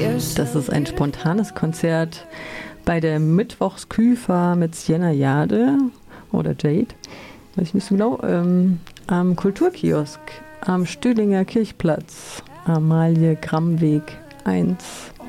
Das ist ein spontanes Konzert bei der Mittwochsküfer mit Sienna Jade oder Jade, weiß ich nicht so genau, am Kulturkiosk am Stühlinger Kirchplatz, Amalie Grammweg 1.